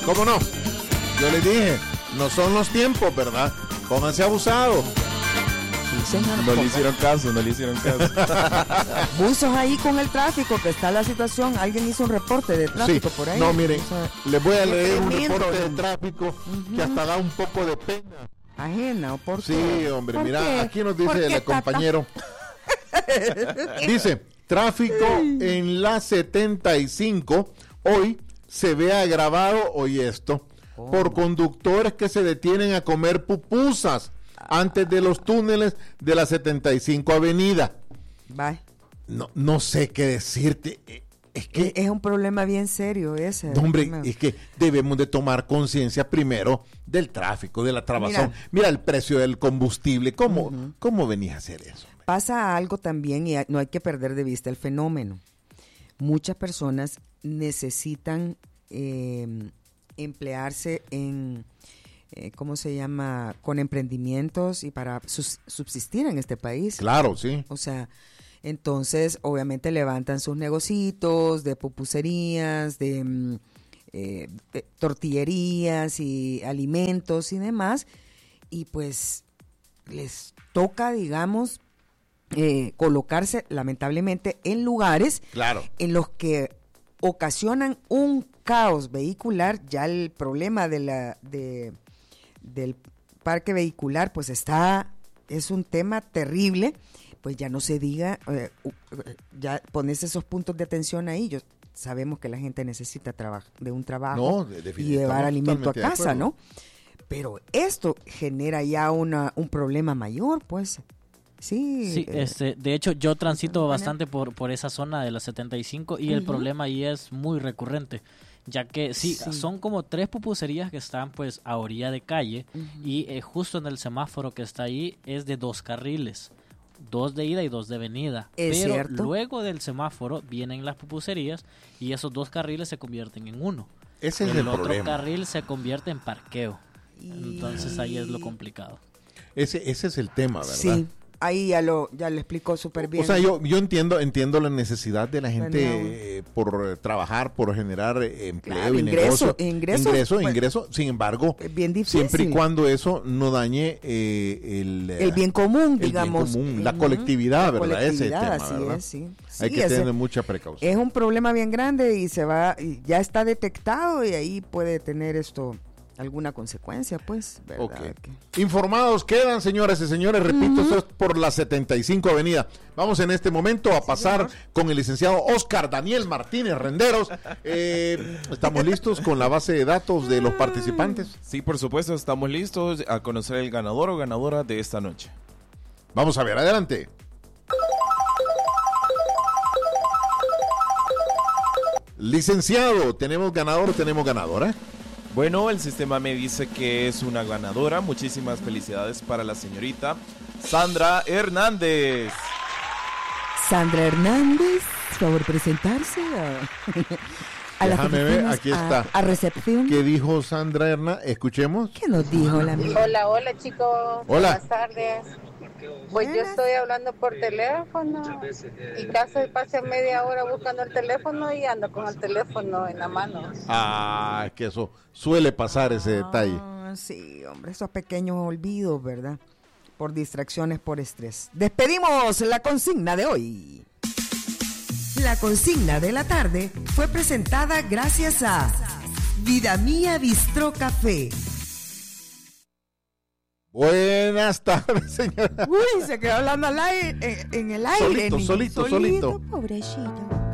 ¿Cómo no? Yo les dije, no son los tiempos, ¿verdad? Pónganse abusados. No le hicieron caso. Buzos ahí con el tráfico, que está la situación. Alguien hizo un reporte de tráfico por ahí. No, miren, les voy a leer un tremendo, reporte de tráfico que hasta da un poco de pena. Ajena, ¿o por qué? Sí, hombre, ¿Por mira, qué? aquí nos ¿Por dice qué, el compañero. Dice, tráfico en la 75 hoy se ve agravado, oye esto, por conductores que se detienen a comer pupusas antes de los túneles de la 75 Avenida. Bye. No sé qué decirte. Es que Es un problema bien serio ese. no, hombre, es que debemos de tomar conciencia primero del tráfico, de la trabazón. Mira el precio del combustible. ¿Cómo venís a hacer eso? Pasa algo también y no hay que perder de vista el fenómeno. Muchas personas necesitan emplearse en, ¿cómo se llama? Con emprendimientos y para subsistir en este país. Claro, sí. O sea, entonces obviamente levantan sus negocitos de pupuserías, de tortillerías y alimentos y demás, y pues les toca, digamos, colocarse lamentablemente en lugares en los que ocasionan un caos vehicular. Ya el problema del parque vehicular pues es un tema terrible, pues ya no se diga, ya pones esos puntos de atención ahí. Sabemos que la gente necesita de un trabajo y llevar alimento a casa, ¿no? Pero esto genera ya un problema mayor, pues. Sí, de hecho yo transito bastante por esa zona de la 75 y el problema ahí es muy recurrente, ya que son como 3 pupuserías que están pues a orilla de calle y justo en el semáforo que está ahí es de 2 carriles, 2 de ida y 2 de venida, pero cierto. Luego del semáforo vienen las pupuserías y esos 2 carriles se convierten en uno. Ese es el otro problema. carril se convierte en parqueo, entonces ahí es lo complicado. Ese es el tema, ¿verdad? Sí. Ahí ya lo explicó súper bien. O sea, yo entiendo la necesidad de la gente por trabajar, por generar empleo y negocio. Ingreso. Sin embargo, es bien difícil. Siempre y cuando eso no dañe el bien común, digamos. Bien común, la colectividad, ¿verdad? Colectividad, ese tema, ¿verdad? Sí, hay que tener mucha precaución. Es un problema bien grande y ya está detectado y ahí puede tener esto alguna consecuencia, pues, ¿verdad? Okay. Informados quedan, señoras y señores, repito, eso es por la 75 Avenida. Vamos en este momento a pasar con el licenciado Oscar Daniel Martínez Renderos. ¿Estamos listos con la base de datos de los participantes? Sí, por supuesto, estamos listos a conocer el ganador o ganadora de esta noche. Vamos a ver, adelante. Licenciado, ¿tenemos ganador o tenemos ganadora? Bueno, el sistema me dice que es una ganadora. Muchísimas felicidades para la señorita Sandra Hernández. Sandra Hernández, favor presentarse a Déjame ver, aquí está. A recepción. ¿Qué dijo Sandra Hernández? Escuchemos. ¿Qué nos dijo la amiga? Hola chicos. Hola. Buenas tardes. Pues yo estoy hablando por teléfono y casi pasé media hora buscando el teléfono y ando con el teléfono en la mano. Es que eso suele pasar, ese detalle. Sí, hombre, esos pequeños olvidos, ¿verdad? Por distracciones, por estrés. Despedimos la consigna de hoy. La consigna de la tarde fue presentada gracias a Vida Mía Bistró Café. Buenas tardes, señora. Uy, se quedó hablando al aire, en el aire. Solito. Pobrecito.